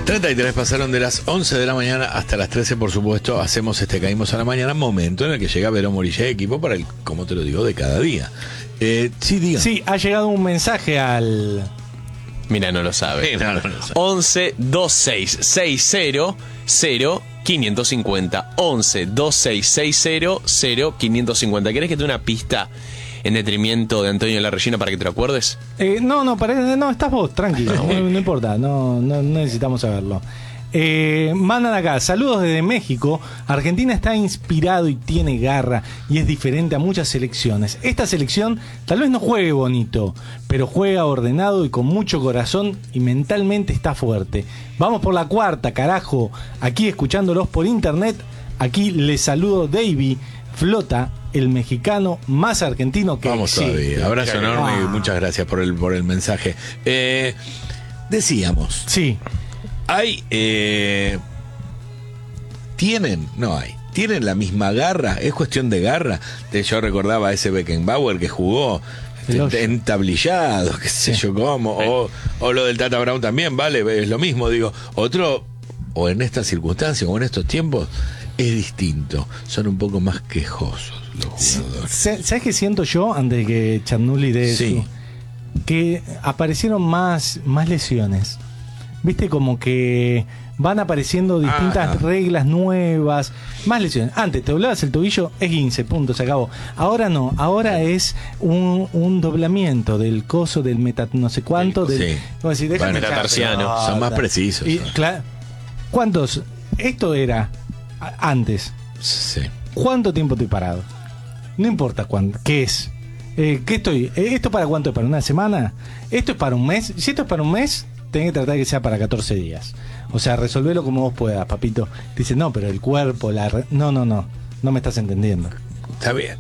33 pasaron de las 11 de la mañana hasta las 13, por supuesto. Hacemos Caímos a la Mañana, momento en el que llega Vero Morilla, equipo para el, como te lo digo, de cada día. Sí, diga. Sí, ha llegado un mensaje al... Mira, no lo sabe. Sí, no lo sabe. 11 26 60 0 550. 11 26 60 0 550. ¿Querés que te dé una pista en detrimento de Antonio Larrellina para que te lo acuerdes? No, estás vos, tranquilo, no importa, no necesitamos saberlo. Mandan acá, saludos desde México. Argentina está inspirado y tiene garra y es diferente a muchas selecciones. Esta selección tal vez no juegue bonito, pero juega ordenado y con mucho corazón y mentalmente está fuerte. Vamos por la cuarta, carajo. Aquí escuchándolos por internet. Aquí les saludo Davey Flota, el mexicano más argentino que Vamos existe. todavía. Abrazo enorme y muchas gracias por el mensaje. Decíamos. Sí. Hay. ¿Tienen? No hay. ¿Tienen la misma garra? ¿Es cuestión de garra? Yo recordaba a ese Beckenbauer que jugó entablillado, qué sé yo cómo. O lo del Tata Brown también, vale, es lo mismo. Digo, otro, o en estas circunstancias, o en estos tiempos, es distinto. Son un poco más quejosos los jugadores. ¿Sabes qué siento yo antes de que Charnulli dé Sí. eso? Que aparecieron más lesiones. Viste, como que van apareciendo distintas reglas nuevas, más lesiones. Antes te doblabas el tobillo, es 15, punto, se acabó. Ahora no, ahora es un doblamiento del coso, del meta no sé cuánto, del Sí. vos decís, déjame metatarsiano. echar Son más pelota. precisos. Y, ¿cuántos? Esto era antes. Sí. ¿Cuánto tiempo estoy parado? No importa cuánto. ¿Qué es? ¿Qué estoy? ¿Esto para cuánto es? ¿Para una semana? ¿Esto es para un mes? Si esto es para un mes, tenés que tratar de que sea para 14 días. O sea, resolverlo como vos puedas, papito. Dice, no, pero el cuerpo, no me estás entendiendo. Está bien.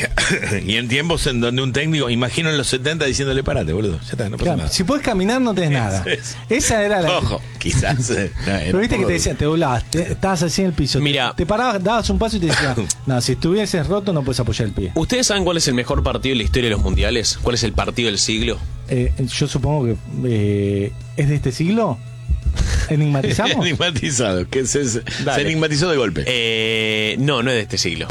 Y en tiempos en donde un técnico, imagino en los 70 diciéndole, parate, boludo. Ya está, no pasa Claro, nada. si podés caminar, no tenés nada. Esa era la... Ojo, quizás. Pero viste que te decían, te doblabas, estabas así en el piso. Mira. Te parabas, dabas un paso y te decían, no, si estuvieses roto no puedes apoyar el pie. ¿Ustedes saben cuál es el mejor partido de la historia de los mundiales? ¿Cuál es el partido del siglo? Yo supongo que es de este siglo. ¿Enigmatizamos? Enigmatizado, que se Dale. enigmatizó de golpe. No es de este siglo.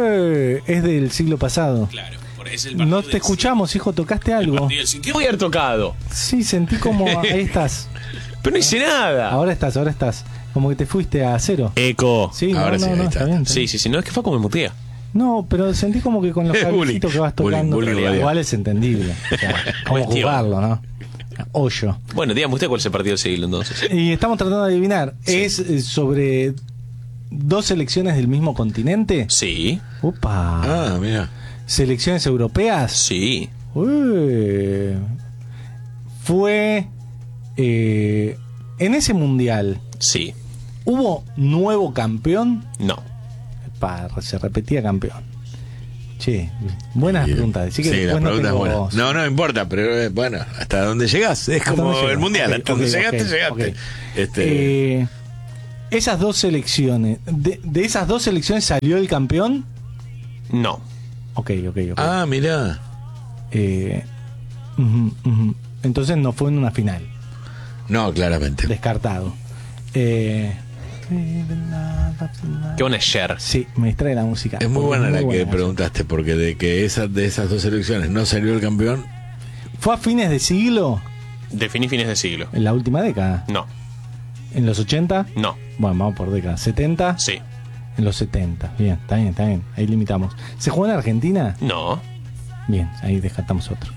Es del siglo pasado. Claro, por eso el No te escuchamos, hijo, tocaste algo. ¿Qué voy a haber tocado? Sí, sentí como ahí estás. Pero no hice nada. Ahora estás. Como que te fuiste a cero. Eco. Sí, Ahora sí, ahí está. está bien. Sí, no, es que fue como el mutea. No, pero sentí como que con los cablecitos que vas tocando, bullying radial. igual es entendible. O sea, cómo Cuestión. jugarlo, ¿no? Hoyo. Bueno, dígame usted cuál es el partido del siglo entonces. Y estamos tratando de adivinar. Sí. ¿Es sobre dos selecciones del mismo continente? Sí, Opa. Mira. ¿Selecciones europeas? sí. Uy. Fue en ese mundial. Sí. ¿Hubo nuevo campeón? No. Se repetía campeón. Che, buenas Bien. preguntas. Así que Sí, la después pregunta es buena. voz. No importa, pero bueno, hasta dónde llegás. Es ¿Hasta como dónde llegas? el mundial. Ok, Hasta donde ok, llegaste. ok. Esas dos selecciones, de esas dos selecciones salió el campeón. No. Ok. Mirá. Ujú. Entonces no fue en una final. No, claramente. Descartado. Qué buena es Cher. Sí, me distrae la música. Es muy Porque buena la que buena. preguntaste, porque de que de esas dos selecciones no salió el campeón. ¿Fue a fines de siglo? Definí fines de siglo. En la última década. No. ¿En los 80? No. Bueno, vamos por década. ¿70? Sí. En los 70. Bien, está bien. Ahí limitamos. ¿Se jugó en Argentina? No. Bien, ahí descartamos otro.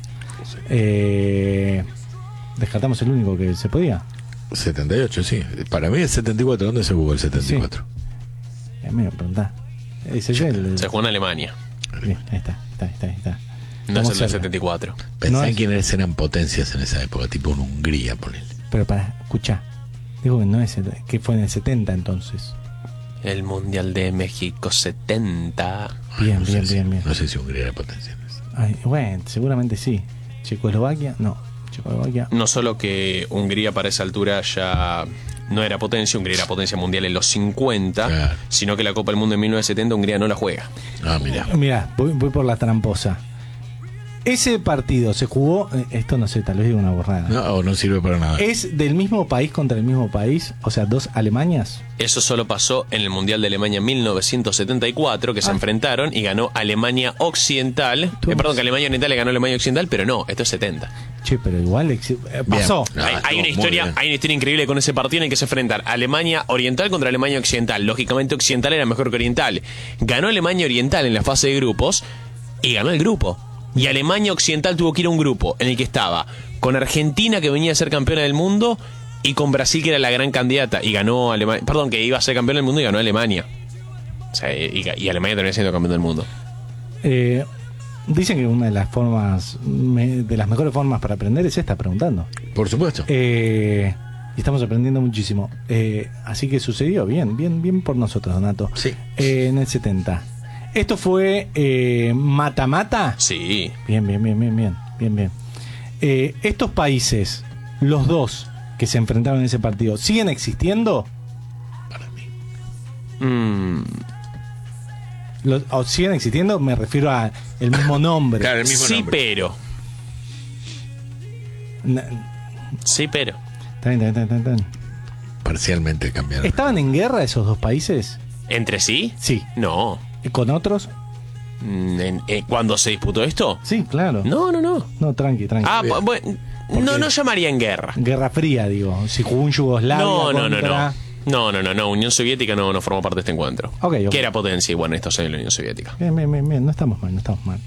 Descartamos el único que se podía. 78, sí. Para mí es 74. ¿Dónde se jugó el 74? Me voy a preguntar. Ese es el... Se jugó en Alemania. Bien, ahí está. No es Estamos el del cerca. 74. Pensá No en es- quiénes eran potencias en esa época, tipo en Hungría, ponele. Pero escuchá. Digo que no es que fue en el 70 entonces. El Mundial de México 70. Bien, No sé si- bien. No sé si Hungría era potencia. Ay, bueno, seguramente sí. ¿Checoslovaquia? No. Checoslovaquia. No solo que Hungría para esa altura ya no era potencia, Hungría era potencia mundial en los 50, Claro. sino que la Copa del Mundo en 1970 Hungría no la juega. Mirá. Mirá, voy por la tramposa. Ese partido se jugó, esto no sé, tal vez digo una borrada. No, no sirve para nada. ¿Es del mismo país contra el mismo país? O sea, dos Alemanias. Eso solo pasó en el Mundial de Alemania 1974, que se enfrentaron y ganó Alemania Occidental. Perdón, que Alemania Oriental le ganó a Alemania Occidental, pero no, esto es 70. Che, pero igual pasó. Hay una historia increíble con ese partido en el que se enfrentan Alemania Oriental contra Alemania Occidental. Lógicamente Occidental era mejor que Oriental. Ganó Alemania Oriental en la fase de grupos y ganó el grupo. Y Alemania Occidental tuvo que ir a un grupo en el que estaba con Argentina, que venía a ser campeona del mundo, y con Brasil, que era la gran candidata, y ganó Alemania. Perdón, que iba a ser campeona del mundo y ganó Alemania. O sea, y Alemania terminó siendo campeón del mundo. Dicen que una de las formas, de las mejores formas para aprender es esta, preguntando. Por supuesto. Y estamos aprendiendo muchísimo. Así que sucedió bien por nosotros, Donato. Sí. En el 70. ¿Esto fue mata-mata? Sí. Bien. Estos países, los dos que se enfrentaron en ese partido, ¿siguen existiendo? Para mí. ¿Siguen existiendo? Me refiero a el mismo nombre. Claro, el mismo Sí, nombre. pero. Sí, pero. Está bien. Parcialmente cambiaron. ¿Estaban en guerra esos dos países? ¿Entre sí? Sí. No. ¿Con otros? ¿Cuándo se disputó esto? Sí, claro. No. No, tranqui. Ah, bueno. No llamaría en guerra. Guerra Fría, digo. Si jugó un Yugoslavia contra... No. Unión Soviética no formó parte de este encuentro. Ok. Que era potencia, y bueno, estos años la Unión Soviética. Bien. No estamos mal.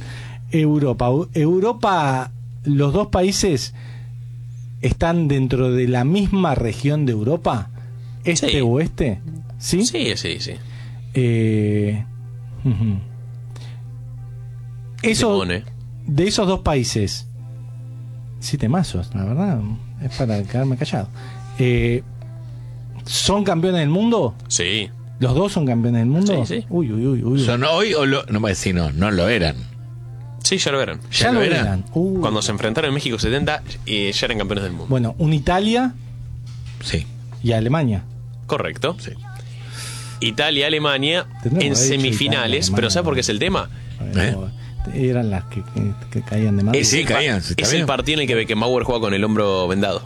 Europa, los dos países están dentro de la misma región de Europa. ¿Este Sí. o oeste? ¿Sí? Sí. Ujú. De esos dos países, sí, temazos, la verdad, es para quedarme callado. ¿Son campeones del mundo? Sí. ¿Los dos son campeones del mundo? Sí. Uy. ¿Son hoy o no me decís no lo eran? Sí, ya lo eran. Ya lo eran. Cuando se enfrentaron en México 70, ya eran campeones del mundo. Bueno, un Italia Sí. y Alemania. Correcto. Sí. Italia, Alemania Tendríamos en que haber dicho semifinales, Italia, pero Alemania. ¿sabes por qué es el tema? Eran las que caían de más. Sí, caían. Está Es bien. el partido en el que Beckenbauer juega con el hombro vendado.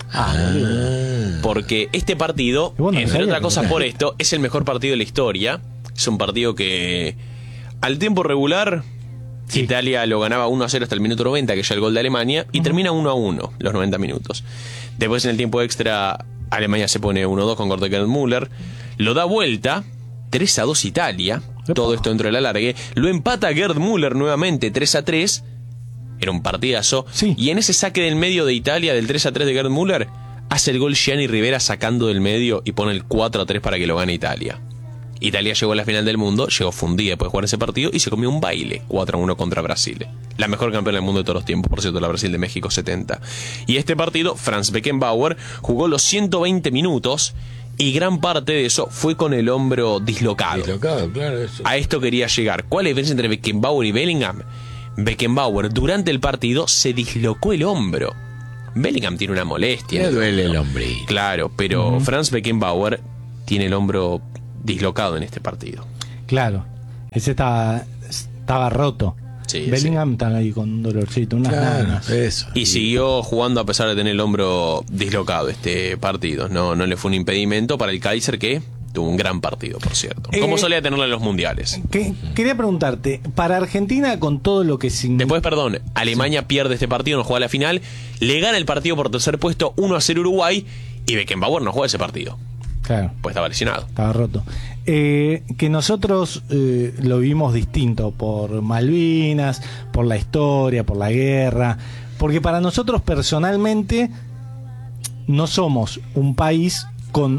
Porque este partido, Y bueno, entre sabía otras que- cosas por esto, es el mejor partido de la historia. Es un partido que al tiempo regular Sí. Italia lo ganaba 1-0 hasta el minuto 90, que ya el gol de Alemania, y termina 1-1 los 90 minutos. Después en el tiempo extra Alemania se pone 1-2 con gol de Gerd Müller. Lo da vuelta, 3-2 Italia. Epa. Todo esto dentro del alargue. Lo empata Gerd Müller nuevamente 3-3. Era un partidazo. Sí. Y en ese saque del medio de Italia, del 3-3 de Gerd Müller, hace el gol Gianni Rivera sacando del medio y pone el 4-3 para que lo gane Italia. Italia llegó a la final del mundo, llegó fundida después de jugar ese partido y se comió un baile 4-1 contra Brasil. La mejor campeona del mundo de todos los tiempos, por cierto, la Brasil de México 70. Y este partido, Franz Beckenbauer jugó los 120 minutos y gran parte de eso fue con el hombro dislocado. Dislocado, claro, eso. A esto quería llegar. ¿Cuál es la diferencia entre Beckenbauer y Bellingham? Beckenbauer durante el partido se dislocó el hombro. Bellingham tiene una molestia. Le duele el hombrito. Claro, pero Franz Beckenbauer tiene el hombro dislocado en este partido. Claro, ese estaba roto. Sí, Bellingham estaba ahí con un dolorcito, unas ganas. Eso. Y siguió jugando a pesar de tener el hombro dislocado este partido. No le fue un impedimento para el Kaiser, que tuvo un gran partido, por cierto. Como solía tenerlo en los mundiales. Quería preguntarte, para Argentina, con todo lo que significa... Después, perdón, Alemania pierde este partido, no juega la final, le gana el partido por tercer puesto 1-0 Uruguay, y Beckenbauer no juega ese partido, Claro, pues estaba lesionado. estaba roto. Que nosotros lo vimos distinto por Malvinas, por la historia, por la guerra, porque para nosotros personalmente no somos un país con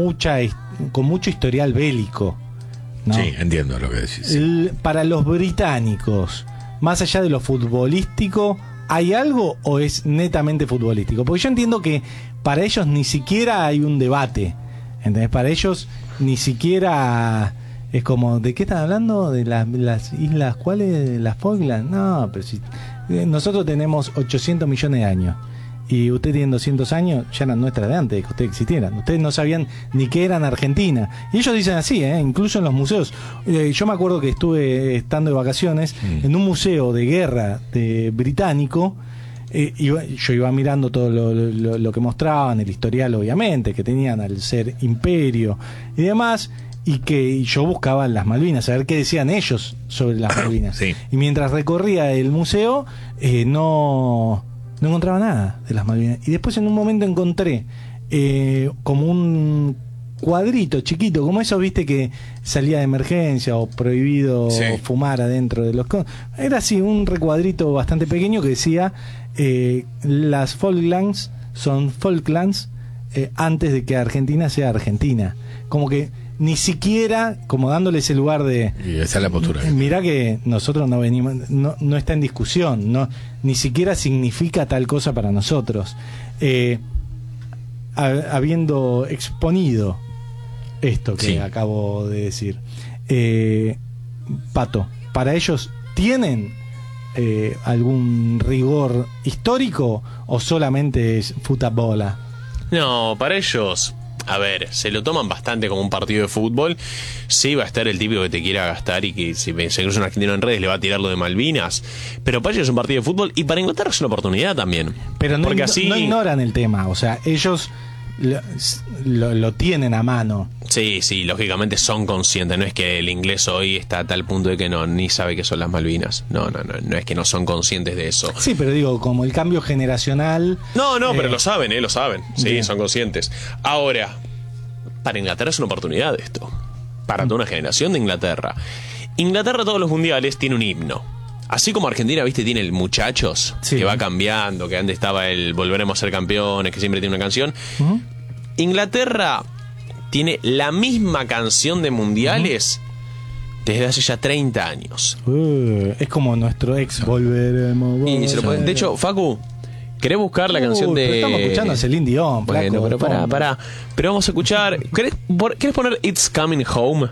mucho historial bélico, ¿no? Sí, entiendo lo que decís. Sí. Para los británicos, más allá de lo futbolístico, ¿hay algo o es netamente futbolístico? Porque yo entiendo que para ellos ni siquiera hay un debate, ¿entendés? Para ellos ni siquiera es como, ¿de qué están hablando? ¿De las islas cuáles? ¿Las Falklands? No, pero si nosotros tenemos 800 millones de años y ustedes tienen 200 años, ya eran nuestras de antes de que ustedes existieran. Ustedes no sabían ni que eran Argentina. Y ellos dicen así, incluso en los museos. Yo me acuerdo que estuve estando de vacaciones en un museo de guerra británico. Yo iba mirando todo lo que mostraban, el historial obviamente, que tenían al ser imperio y demás. Y yo buscaba las Malvinas, a ver qué decían ellos sobre las Malvinas. Sí. Y mientras recorría el museo, no encontraba nada de las Malvinas. Y después en un momento encontré como un cuadrito chiquito, como esos, viste, que salía de emergencia o prohibido fumar adentro de los... Era así, un recuadrito bastante pequeño que decía las Falklands son Falklands antes de que Argentina sea Argentina. Como que ni siquiera, como dándole ese lugar de... Y esa es la postura. Mirá que nosotros no venimos, no está en discusión, ni siquiera significa tal cosa para nosotros. Habiendo exponido esto que acabo de decir, Pato, ¿para ellos tienen algún rigor histórico o solamente es futabola? No, para ellos, a ver, se lo toman bastante como un partido de fútbol. Sí, va a estar el típico que te quiera gastar y que si se cruza un argentino en redes le va a tirar lo de Malvinas. Pero para ellos es un partido de fútbol y para Inglaterra es una oportunidad también. Pero no, porque así... no ignoran el tema, o sea, ellos lo tienen a mano. Sí, lógicamente son conscientes. No es que el inglés hoy está a tal punto de que ni sabe qué son las Malvinas. No es que no son conscientes de eso. Sí, pero digo, como el cambio generacional... No, pero lo saben. Sí, bien. Son conscientes. Ahora, para Inglaterra es una oportunidad esto. Para toda una generación de Inglaterra. Inglaterra, todos los mundiales, tiene un himno. Así como Argentina, viste, tiene el Muchachos, que va cambiando, que antes estaba el Volveremos a ser campeones, que siempre tiene una canción. Inglaterra tiene la misma canción de mundiales desde hace ya 30 años. Es como nuestro ex Volveremos. Y de hecho, Facu, ¿querés buscar la canción de...? Estamos escuchando a Celine Dion. Bueno, pero pará. Pero vamos a escuchar... ¿Querés poner It's Coming Home?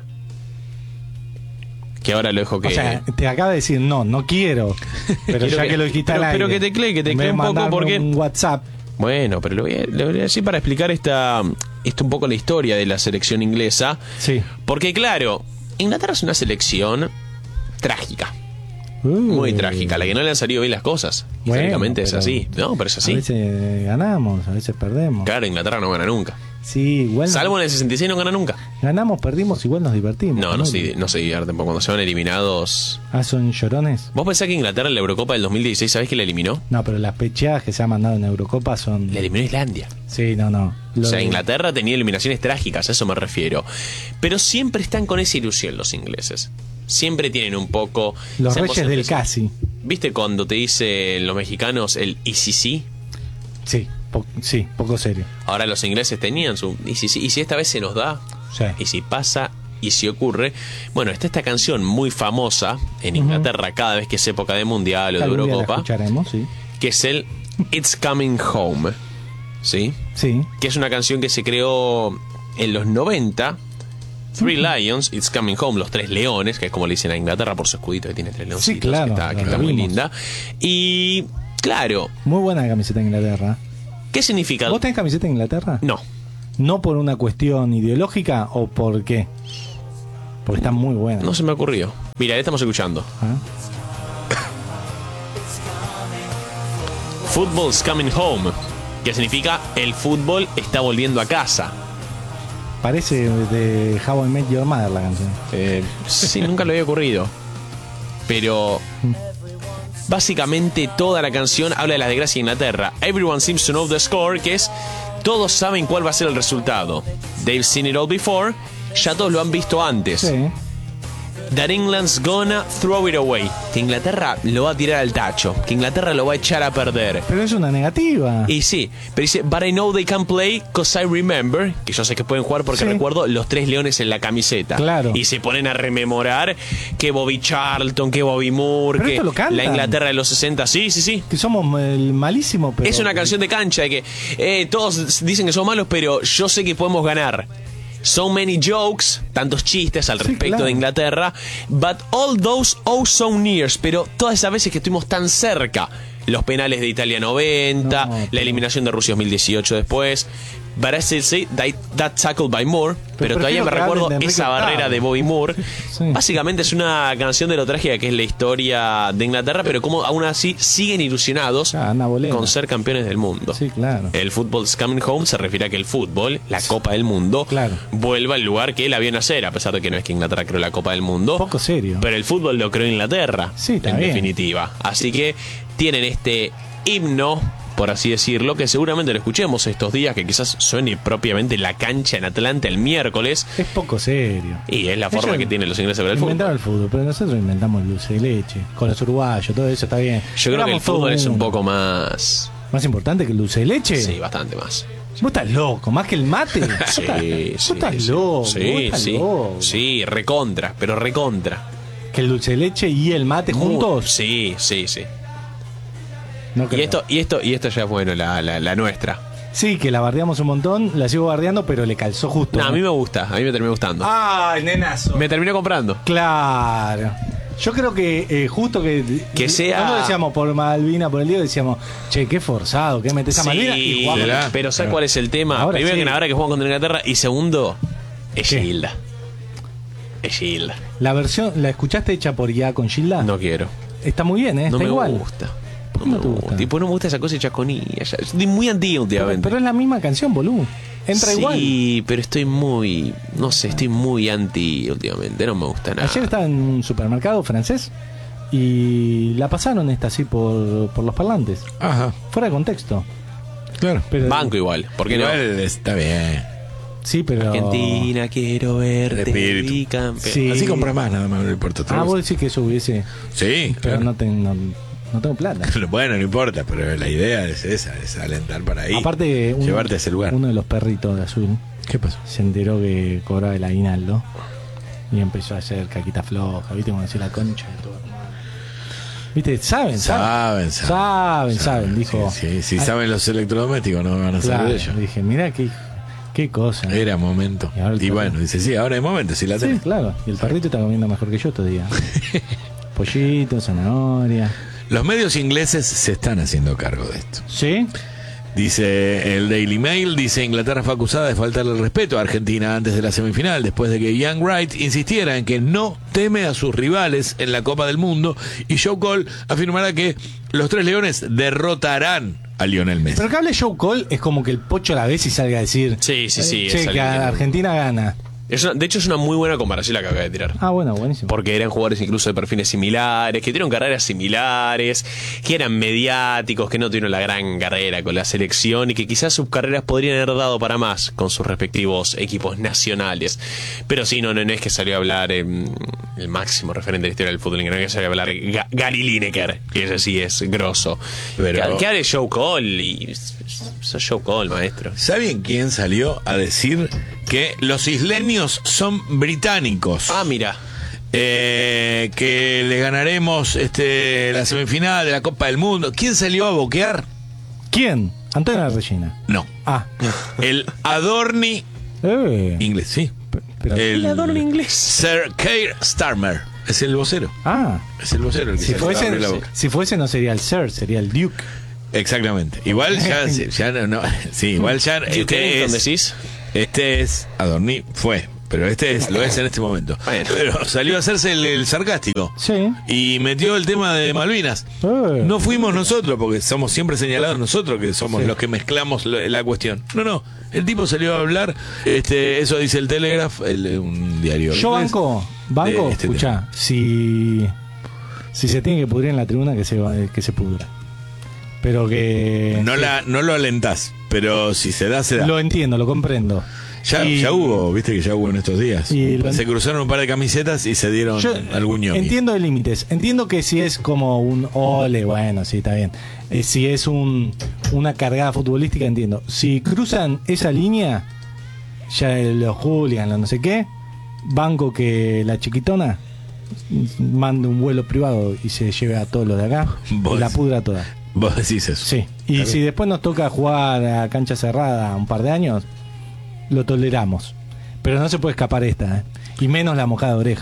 Que ahora lo dejo que... O sea, te acaba de decir no quiero. Pero ya que lo dijiste al aire. Pero que te teclee un poco porque... un WhatsApp. Bueno, pero lo voy a decir para explicar un poco la historia de la selección inglesa. Sí. Porque claro, Inglaterra es una selección trágica. Muy trágica, la que no le han salido bien las cosas. Históricamente es así. No, pero es así. A veces ganamos, a veces perdemos. Claro, Inglaterra no gana nunca. Sí, igual. Salvo en el 66 no gana nunca. Ganamos, perdimos, igual nos divertimos. No se divierten, porque cuando se van eliminados... ¿Son llorones? ¿Vos pensás que Inglaterra en la Eurocopa del 2016, ¿sabés que la eliminó? No, pero las pecheadas que se han mandado en Eurocopa son... La eliminó Islandia. Sí, no. O sea, Inglaterra tenía eliminaciones trágicas, a eso me refiero. Pero siempre están con esa ilusión los ingleses. Siempre tienen un poco... Los reyes del casi. ¿Viste cuando te dicen los mexicanos el y si sí? Sí, poco serio. Ahora los ingleses tenían su... ¿Y si esta vez se nos da? Sí. ¿Y si pasa? ¿Y si ocurre? Bueno, está esta canción muy famosa en Inglaterra cada vez que es época de Mundial o de Eurocopa. La escucharemos, sí. Que es el It's Coming Home. ¿Sí? Sí. Que es una canción que se creó en los 90. Three Lions, It's Coming Home, los tres leones, que es como le dicen a Inglaterra por su escudito que tiene tres leoncitos. Sí, claro. Que está muy linda. Y, claro. Muy buena camiseta de Inglaterra. ¿Qué significa? ¿Vos tenés camiseta de Inglaterra? No. ¿No por una cuestión ideológica o por qué? Porque está muy buena. No se me ocurrió. Mira, ahí estamos escuchando. Football's Coming Home, que significa el fútbol está volviendo a casa. Parece de How I Met Your Mother la canción. Sí, nunca le había ocurrido. Pero básicamente toda la canción habla de la desgracia de Inglaterra. Everyone seems to know the score, que es todos saben cuál va a ser el resultado. They've seen it all before. Ya todos lo han visto antes. Sí. That England's gonna throw it away. Que Inglaterra lo va a tirar al tacho. Que Inglaterra lo va a echar a perder. Pero es una negativa. Y sí, pero dice, but I know they can play cause I remember. Que yo sé que pueden jugar porque recuerdo los tres leones en la camiseta. Claro. Y se ponen a rememorar que Bobby Charlton, que Bobby Moore, pero que esto lo cantan. La Inglaterra de los 60. Sí. Que somos el malísimo, pero... Es una canción de cancha de que todos dicen que son malos, pero yo sé que podemos ganar. So many jokes, tantos chistes al respecto de Inglaterra, but all those oh so near, pero todas esas veces que estuvimos tan cerca, los penales de Italia 90, No, la eliminación de Rusia 2018 después. Brasil sí, that tackled by Moore, pero todavía me recuerdo esa barrera de Bobby Moore. Sí. Básicamente es una canción de lo trágica que es la historia de Inglaterra, pero como aún así siguen ilusionados con ser campeones del mundo. Sí, claro. El football's coming home se refiere a que el fútbol, la Copa del Mundo, Claro. vuelva al lugar que la vio nacer, a pesar de que no es que Inglaterra creó la Copa del Mundo. Poco serio. Pero el fútbol lo creó Inglaterra, Sí, está en bien. definitiva. Así que tienen este himno, por así decirlo, que seguramente lo escuchemos estos días, que quizás suene propiamente la cancha en Atlanta el miércoles. Es poco serio. Y es la forma Ellos que tienen los ingleses para el fútbol. Inventaron el fútbol, pero nosotros inventamos el dulce de leche. Con los uruguayos, todo eso está bien. Yo creo que el Éramos todo fútbol es un uno. poco más... ¿Más importante que el dulce de leche? Sí, bastante más. Vos estás loco, más que el mate. Vos estás loco. Vos estás loco. Sí, recontra, pero recontra. Que el dulce de leche y el mate juntos. Sí. No Y creo. esto ya es bueno, la nuestra. Sí, que la bardeamos un montón, la sigo bardeando, pero le calzó justo. No, a mí me gusta, a mí me terminó gustando. ¡Ay, nenazo! Me terminó comprando. Claro. Yo creo que justo que sea- cuando decíamos por Malvina, por el día, decíamos, che, qué forzado, que metes a Malvina y jugamos. ¿será? pero ¿sabes cuál es el tema? Ahora Primero sí. que ahora que jugamos contra Inglaterra y segundo, es ¿Qué? Gilda. Es Gilda. La versión, ¿la escuchaste hecha por IA con Gilda? No quiero. Está muy bien, ¿eh? No Está me igual. gusta. ¿Por qué no te gusta? Tipo, no me gusta esa cosa hecha con IA. Estoy muy antiguo últimamente. Pero es la misma canción, boludo. Entra igual. Sí, pero estoy muy... No sé, estoy muy anti últimamente. No me gusta nada. Ayer estaba en un supermercado francés y la pasaron esta así por los parlantes. Ajá, Fuera de contexto. claro. Pero, Banco igual. ¿Por qué no? Igual está bien. Sí, pero... Argentina, quiero verte Espíritu. bicampeón. Sí. Así compras más, nada más, no importa. otra Ah, cosa. vos decís que eso hubiese... Sí, Pero claro. no tengo plata. Bueno, no importa, pero la idea es esa, es alentar para ahí. Aparte, llevarte a ese lugar. uno de los perritos de azul ¿Qué pasó? se enteró que cobraba el aguinaldo y empezó a hacer caquita floja, ¿viste? Como decir la concha de todo. ¿Viste? Saben, dijo. Sí, Ah, saben los electrodomésticos, no van a claro, saber ellos. dije, mira qué cosa. Era momento. Y ahora el Y bueno, perro. dice, sí, ahora es momento, si la Sí, tenés. claro. Y el perrito está comiendo mejor que yo todavía. Pollito, zanahoria. Los medios ingleses se están haciendo cargo de esto. ¿Sí? Dice el Daily Mail, dice Inglaterra fue acusada de faltarle el respeto a Argentina antes de la semifinal, después de que Ian Wright insistiera en que no teme a sus rivales en la Copa del Mundo, y Joe Cole afirmará que los Tres Leones derrotarán a Lionel Messi. Pero que hable Joe Cole es como que el pocho la ves y salga a decir... Sí, che, es que alguien- Argentina gana. de hecho, es una muy buena comparación la que acaba de tirar. Ah, bueno, buenísimo. Porque eran jugadores incluso de perfiles similares, que tuvieron carreras similares, que eran mediáticos, que no tuvieron la gran carrera con la selección y que quizás sus carreras podrían haber dado para más con sus respectivos equipos nacionales. Pero sí, no es que salió a hablar el máximo referente de la historia del fútbol inglés, que salió a hablar Gary Lineker, que ese sí es grosso. Pero- Que hable Joe Cole y... Sos Joe Cole, maestro. ¿Saben quién salió a decir que los isleños son británicos? Ah, mira. Que le ganaremos la semifinal de la Copa del Mundo. ¿Quién salió a boquear? ¿Quién? Antonio Regina. No. Ah. El Adorni inglés, sí. Pero- El Adorni inglés. Sir Keir Starmer. Es el vocero. Ah. Es el vocero el que Si salió a abrir la boca. fuese no sería el Sir, sería el Duke. Exactamente. Igual ya no. Sí, igual ya. Duke Ellington, decís. Este es. Adorni fue. Pero lo es en este momento. Bueno. Pero salió a hacerse el sarcástico. Sí. Y metió el tema de Malvinas. No fuimos nosotros, porque somos siempre señalados nosotros que somos los que mezclamos la cuestión. No. El tipo salió a hablar. Eso dice el Telegraph, un diario. Yo inglés, banco, de este escuchá, si se tiene que pudrir en la tribuna, que se pudra. Pero que... No lo alentás, pero si se da, se da. Lo entiendo, lo comprendo. Ya hubo, viste que ya hubo en estos días. Y Se cruzaron un par de camisetas y se dieron Yo algún ñoqui. entiendo de límites. Entiendo que si es como un ole, bueno, sí, está bien. Si es una cargada futbolística, entiendo. Si cruzan esa línea, ya los Julian, los no sé qué, banco que la chiquitona mande un vuelo privado y se lleve a todos los de acá ¿Vos? y la pudra toda. Vos decís eso. Sí. Y Está si bien. después nos toca jugar a cancha cerrada un par de años, lo toleramos. Pero no se puede escapar esta, ¿eh? Y menos la mojada de oreja.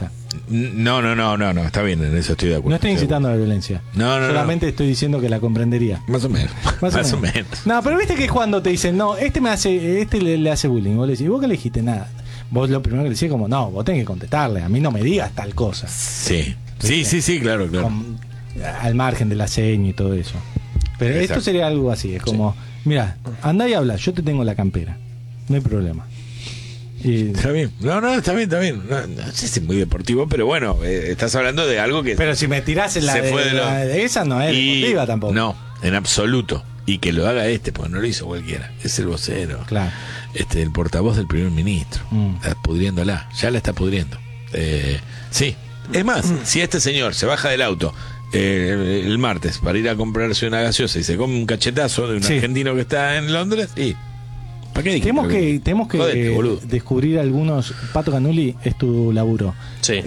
No, está bien, en eso estoy de acuerdo. No estoy incitando a la violencia. No. Solamente estoy diciendo que la comprendería. Más o menos. Más o menos. No, pero viste que es cuando te dicen, no, este le hace bullying. Vos le decís, ¿vos qué le dijiste? Nada. Vos lo primero que le decís es como, no, vos tenés que contestarle. A mí no me digas tal cosa. Sí, claro. Al margen de la seña y todo eso. Pero Exacto. esto sería algo así. Es como, mira, andá y habla, yo te tengo la campera. No hay problema. Y... Está bien. No, está bien. No sé si es muy deportivo, pero bueno, estás hablando de algo que... Pero si me tirás en esa no es deportiva tampoco. No, en absoluto. Y que lo haga porque no lo hizo cualquiera. Es el vocero. Claro. El portavoz del primer ministro. Está pudriéndola. Ya la está pudriendo. Sí. Es más, si este señor se baja del auto el martes para ir a comprarse una gaseosa y se come un cachetazo de un argentino que está en Londres, ¿para qué dije? Tenemos que Jodete, descubrir algunos. Pato Canuli, es tu laburo. Sí.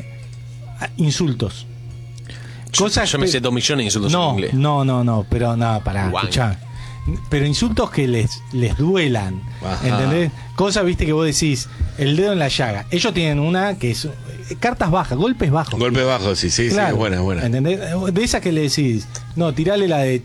Insultos. Yo me sé 2 millones de insultos en inglés. No, pero nada, pará, Guau. escuchá. Pero insultos que les duelan. Ajá. ¿Entendés? Cosas, viste, que vos decís, el dedo en la llaga. Ellos tienen una que es cartas bajas, golpes bajos. Golpes bajos, sí, Claro. buena. ¿Entendés? De esas que le decís, no, tirale la de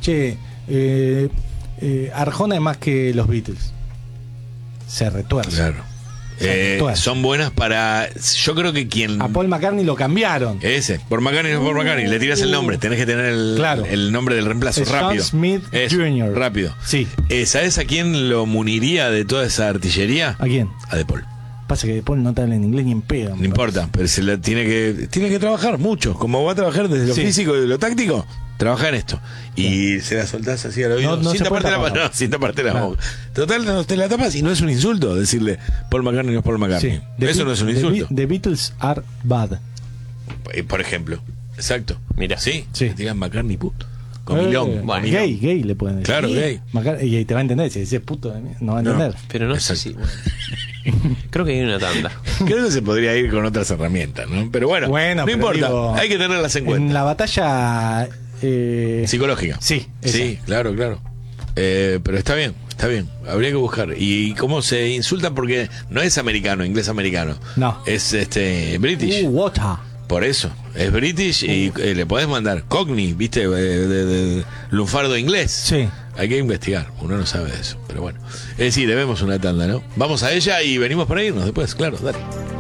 Arjona es más que los Beatles. Se retuerce. Claro. Son buenas para... Yo creo que quien... A Paul McCartney lo cambiaron. Por McCartney no por McCartney. Le tiras el nombre. Tenés que tener el nombre del reemplazo Sean rápido. Smith Jr. Rápido. Sí. ¿Sabes a quién lo muniría de toda esa artillería? ¿A quién? A De Paul. Pasa que De Paul no te habla en inglés ni en pedo. No importa, pero tiene que trabajar mucho. Como va a trabajar desde lo físico y de lo táctico, trabaja en esto. Y se la soltás así al oído, No sin se puede taparte tapar. no, sin taparte la boca. Total, no te la tapas y no es un insulto decirle Paul McCartney no es Paul McCartney. Sí. Eso no es un insulto. The Beatles are bad. Por ejemplo. Exacto. Mira. Sí. Sí. Que digan McCartney puto. Comilón. Bueno. Gay le pueden decir. Claro, gay. Y te va a entender. Si dices puto, no va a entender. Pero no sé Exacto. si... bueno. Creo que hay una tanda. Creo que se podría ir con otras herramientas, ¿no? Pero bueno, no pero importa. digo, Hay que tenerlas en cuenta. En la batalla Psicológica. Sí, esa. Sí, claro. Pero está bien. Habría que buscar. ¿Y cómo se insultan? Porque no es americano, inglés americano. No. Es British. Water. Por eso. Es British y le podés mandar Cockney, ¿viste? De lunfardo inglés. Sí. Hay que investigar. Uno no sabe de eso. Pero bueno. Sí, debemos una tanda, ¿no? Vamos a ella y venimos para irnos después. Claro, dale.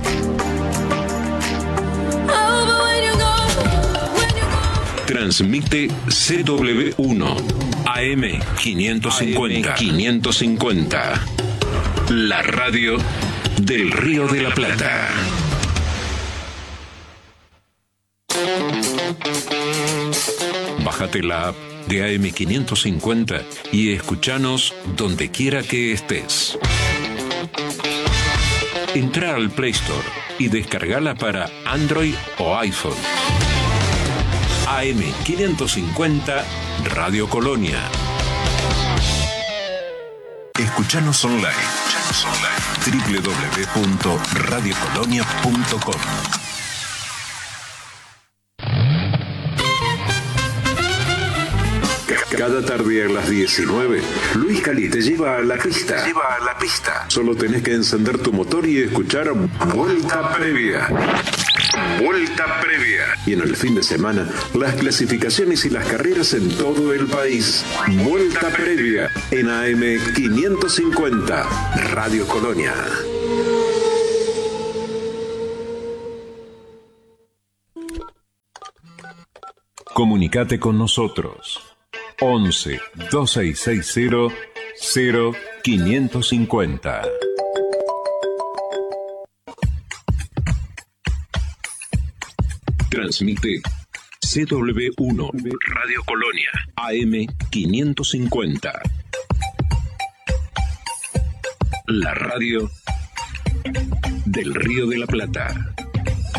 Transmite CW1 AM 550. La radio del Río de la Plata. Bájate la app de AM550 y escuchanos donde quiera que estés. Entra al Play Store y descargala para Android o iPhone. AM550 Radio Colonia. Escuchanos online. www.radiocolonia.com. Cada tarde a las 19, Luis Cali te lleva a la pista. Solo tenés que encender tu motor y escuchar Vuelta Previa. Y en el fin de semana, las clasificaciones y las carreras en todo el país. Vuelta Previa en AM550, Radio Colonia. Comunicate con nosotros. 11 2660 0550. Transmite CW1 Radio Colonia AM 550. La radio del Río de la Plata.